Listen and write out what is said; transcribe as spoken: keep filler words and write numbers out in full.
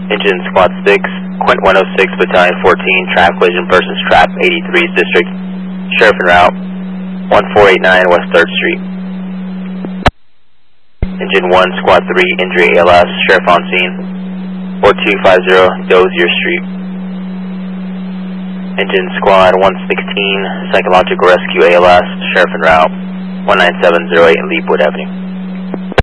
Engine Squad six, Quint one oh six, Battalion fourteen, Trap Collision, Persons Trap, eighty-three District, Sheriff en route, one four eight nine West third Street. Engine one, Squad three, Injury A L S, Sheriff on scene, four two five zero Dozier Street. Engine Squad one sixteen, Psychological Rescue A L S, Sheriff en route, one nine seven zero eight Leapwood Avenue.